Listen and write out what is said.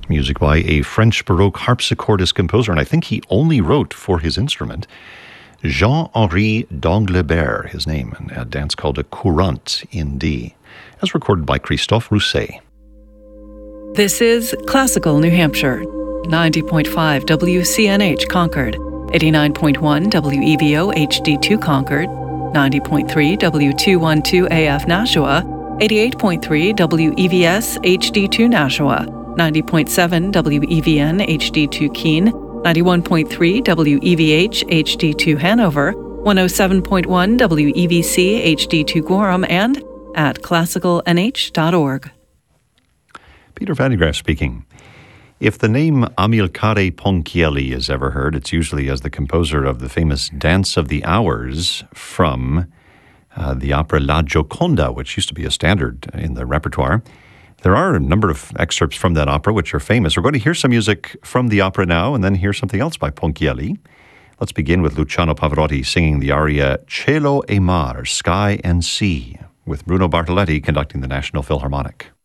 Music by a French Baroque harpsichordist composer, and I think he only wrote for his instrument. Jean-Henri d'Anglebert, his name, and a dance called a courante in D, as recorded by Christophe Rousset. This is Classical New Hampshire, 90.5 WCNH Concord, 89.1 WEVO HD2 Concord, 90.3 W212 AF Nashua, 88.3 WEVS HD2 Nashua, 90.7 WEVN HD2 Keene, 91.3 WEVH HD2 Hanover, 107.1 WEVC HD2 Gorham, and at classicalnh.org. Peter Van de Graaff speaking. If the name Amilcare Ponchielli is ever heard, it's usually as the composer of the famous Dance of the Hours from the opera La Gioconda, which used to be a standard in the repertoire. There are a number of excerpts from that opera which are famous. We're going to hear some music from the opera now and then hear something else by Ponchielli. Let's begin with Luciano Pavarotti singing the aria Cielo e Mar, Sky and Sea, with Bruno Bartoletti conducting the National Philharmonic.